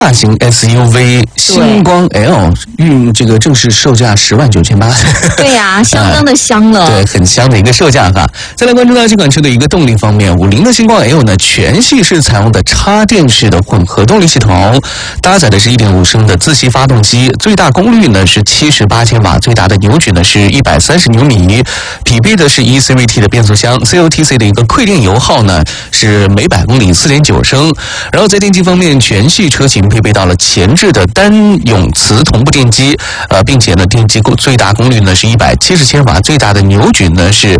大型 SUV 星光 L 这个正式售价10.98万。 对呀，相当的香了。 对，很香的一个售价哈。再来关注到这款车的一个动力方面，50的星光 L 呢，全系是采用的插电式的混合动力系统，搭载的是1.5升的自吸发动机，最大功率呢是78千瓦，最大的扭矩呢是130牛米，匹配的是1CVT 的变速箱 ，COTC 的一个馈电油耗呢是每100公里4.9升。然后在电机方面，全系车型配备到了前置的单永磁同步电机，并且呢电机最大功率呢是170千瓦，最大的扭矩呢是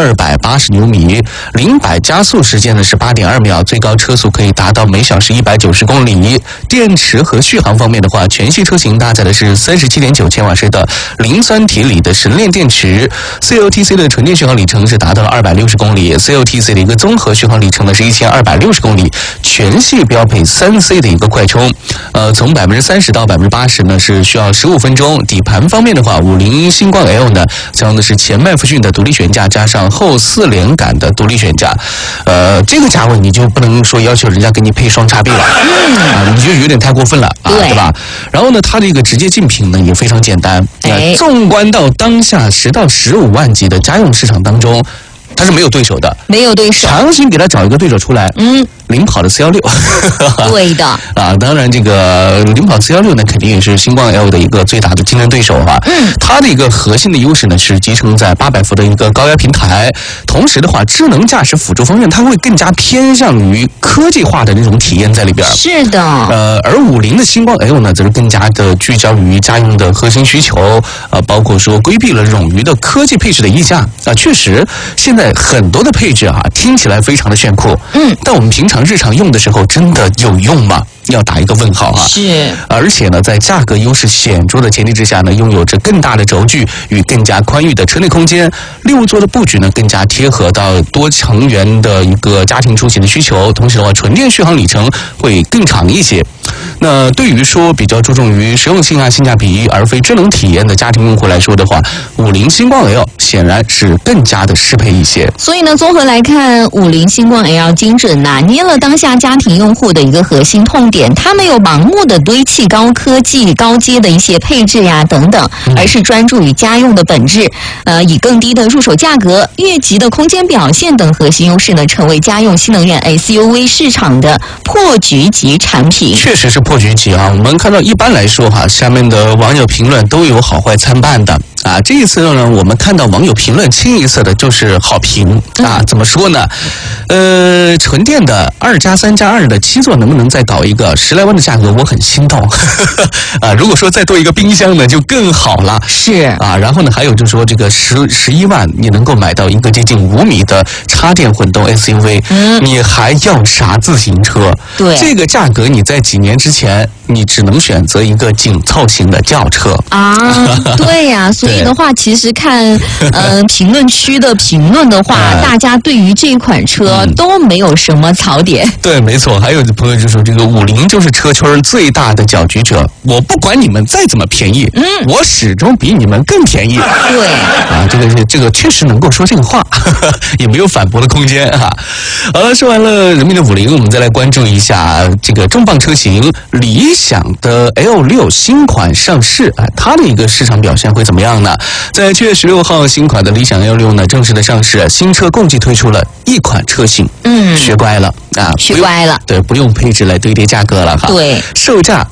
280牛米，0-100加速时间呢是8.2秒，最高车速可以达到每小时190公里。电池和续航方面的话，全系车型搭载的是37.9千瓦时的磷酸铁锂的神炼电池 ，COTC 的纯电续航里程是达到了260公里 ，COTC 的一个综合续航里程呢是1260公里，全系标配3C 的一个快充，从30%到80%呢是需要15分钟。底盘方面的话，50星光 L 呢采用的是前麦弗逊的独立悬架加上后4连杆的独立悬架，这个价位你就不能说要求人家给你配双叉臂了，你就有点太过分了对吧？然后呢，它的一个直接竞品呢也非常简单，纵观到当下10到15万级的家用市场当中，它是没有对手的， 没有对手， 强行给他找一个对手出来，领跑的416， 对的当然这个领跑416呢，肯定也是星光 L 的一个最大的竞争对手它的一个核心的优势呢是集成在800伏的一个高压平台，同时的话，智能驾驶辅助方面，它会更加偏向于科技化的那种体验在里边。 是的， 而50的星光 L 呢，则是更加的聚焦于家用的核心需求，包括说规避了冗余的科技配置的溢价确实，现在很多的配置听起来非常的炫酷，但我们平常日常用的时候，真的有用吗？要打一个问号是， 而且呢，在价格优势显著的前提之下呢，拥有着更大的轴距与更加宽裕的车内空间，6座的布局呢更加贴合到多成员的一个家庭出行的需求，同时的话，纯电续航里程会更长一些。那对于说比较注重于实用性性价比而非智能体验的家庭用户来说的话，50星光 L 显然是更加的适配一些。 所以呢，综合来看，50星光 L 精准拿捏了当下家庭用户的一个核心痛点，它没有盲目的堆砌高科技、高阶的一些配置等等，而是专注于家用的本质，以更低的入手价格、越级的空间表现等核心优势呢，成为家用新能源 SUV 市场的破局级产品。 确实是破局级我们看到一般来说下面的网友评论都有好坏参半的这一次呢，我们看到网友评论清一色的就是好评怎么说呢？纯电的2+3+2的7座能不能再搞一个10来万的价格？我很心动如果说再多一个冰箱呢，就更好了。 是然后呢，还有就是说这个11万你能够买到一个接近5米的插电混动 SUV，你还要啥自行车？ 对， 这个价格你在几年之前你只能选择一个紧凑型的轿车对呀，所以的话，其实看评论区的评论的话，大家对于这款车都没有什么槽点。 对，没错。还有朋友就说这个50就是车圈最大的搅局者，我不管你们再怎么便宜，我始终比你们更便宜。 对这个确实能够说这个话，也没有反驳的空间好了，说完了人民的50，我们再来关注一下这个重磅车型理想的 L6 新款上市它的一个市场表现会怎么样呢？在7月16号，新款的理想 L6 呢正式的上市，新车共计推出了一款车型，学乖了学乖了， 对，不用配置来堆叠价格了对， 售价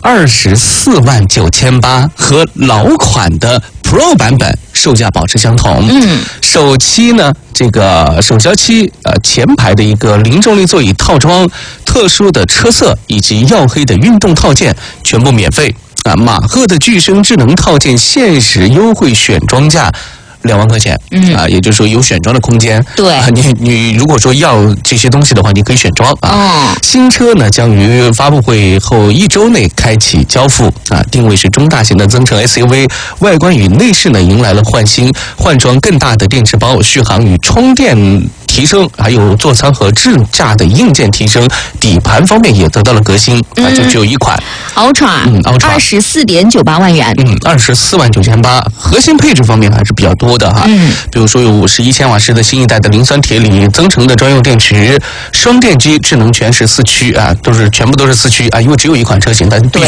24.98万，和老款的 Pro 版本售价保持相同。首期呢，这个首销期前排的一个零重力座椅套装、特殊的车色以及耀黑的运动套件全部免费马赫的具身智能套件限时优惠选装价2万块钱，也就是说有选装的空间。 对， 你如果说要这些东西的话，你可以选装新车呢将于发布会后1周内开启交付定位是中大型的增程 SUV， 外观与内饰呢迎来了换新，换装更大的电池包，续航与充电提升，还有座舱和智驾的硬件提升，底盘方面也得到了革新就只有一款 Ultra24.98万元 24.98万，核心配置方面还是比较多的比如说有51千瓦时的新一代的磷酸铁锂增程的专用电池，双电机智能全时4驱全部都是4驱因为只有一款车型，但必须